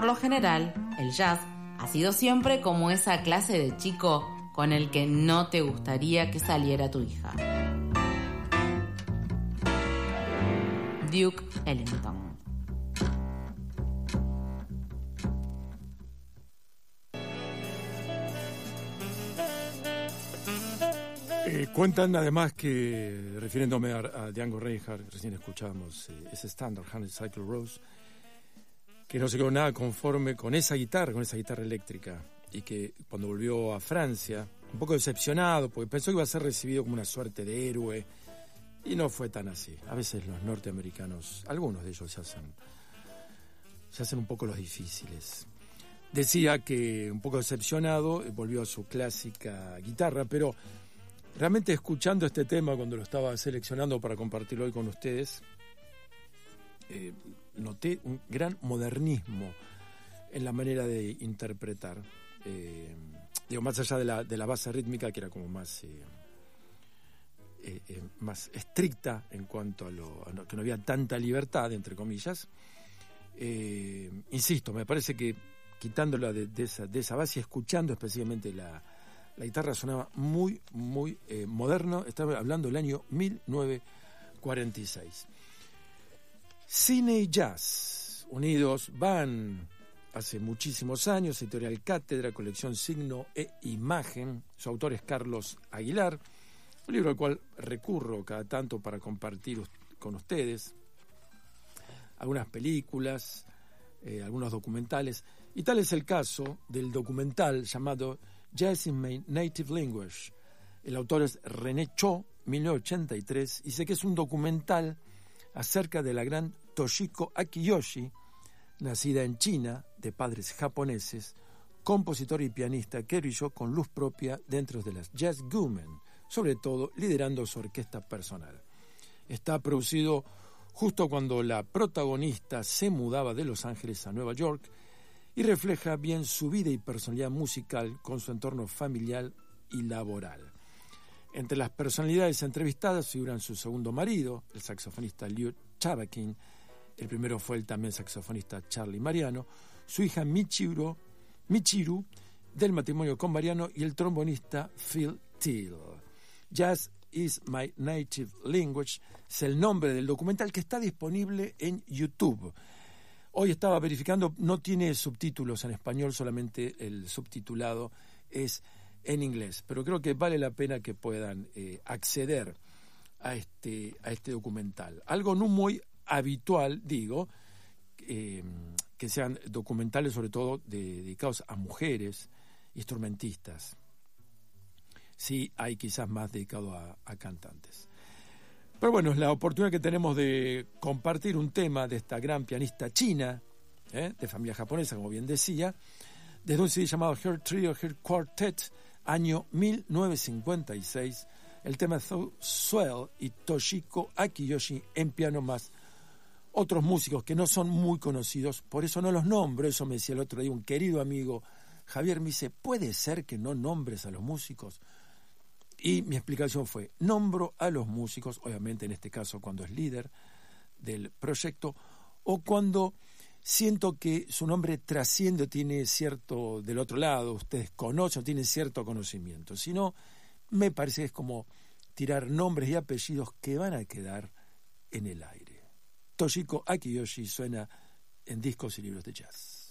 por lo general, el jazz ha sido siempre como esa clase de chico con el que no te gustaría que saliera tu hija. Duke Ellington. Cuentan además que, refiriéndome a Django Reinhardt, recién escuchábamos ese estándar, Honeysuckle Rose, que no se quedó nada conforme con esa guitarra eléctrica, y que cuando volvió a Francia, un poco decepcionado, porque pensó que iba a ser recibido como una suerte de héroe, y no fue tan así. A veces los norteamericanos, algunos de ellos se hacen un poco los difíciles. Decía que un poco decepcionado, volvió a su clásica guitarra, pero realmente escuchando este tema cuando lo estaba seleccionando para compartirlo hoy con ustedes, noté un gran modernismo en la manera de interpretar. Más allá de la base rítmica, que era como más estricta en cuanto a que no había tanta libertad, entre comillas. Insisto, me parece que quitándola de esa base y escuchando especialmente la guitarra, sonaba muy, muy moderno. Estaba hablando del año 1946. Cine y jazz unidos van hace muchísimos años. Editorial Cátedra, colección Signo e Imagen. Su autor es Carlos Aguilar, un libro al cual recurro cada tanto para compartir con ustedes algunas películas, algunos documentales, y tal es el caso del documental llamado Jazz in My Native Language. El autor es René Cho, 1983, y dice que es un documental acerca de la gran Toshiko Akiyoshi, nacida en China, de padres japoneses, compositora y pianista que brilló con luz propia dentro de las Jazz Women, sobre todo liderando su orquesta personal. Está producido justo cuando la protagonista se mudaba de Los Ángeles a Nueva York, y refleja bien su vida y personalidad musical con su entorno familiar y laboral. Entre las personalidades entrevistadas figuran su segundo marido, el saxofonista Liu Chavakin. El primero fue el también saxofonista Charlie Mariano, su hija Michiru del matrimonio con Mariano, y el trombonista Phil Till. Jazz is My Native Language es el nombre del documental, que está disponible en YouTube. Hoy estaba verificando, no tiene subtítulos en español, solamente el subtitulado es en inglés, pero creo que vale la pena que puedan acceder a este documental. Algo no muy habitual, digo, que sean documentales sobre todo dedicados a mujeres instrumentistas. Sí, hay quizás más dedicado a cantantes. Pero bueno, es la oportunidad que tenemos de compartir un tema de esta gran pianista china, de familia japonesa, como bien decía, desde un CD llamado Her Trio, Her Quartet, año 1956, el tema So Swell y Toshiko Akiyoshi en piano, más otros músicos que no son muy conocidos, por eso no los nombro. Eso me decía el otro día un querido amigo, Javier, me dice, ¿puede ser que no nombres a los músicos? Y mi explicación fue, nombro a los músicos, obviamente en este caso cuando es líder del proyecto, o cuando siento que su nombre trasciende, tiene cierto, del otro lado, ustedes conocen, tienen cierto conocimiento. Si no, me parece que es como tirar nombres y apellidos que van a quedar en el aire. Toshiko Akiyoshi suena en Discos y Libros de Jazz.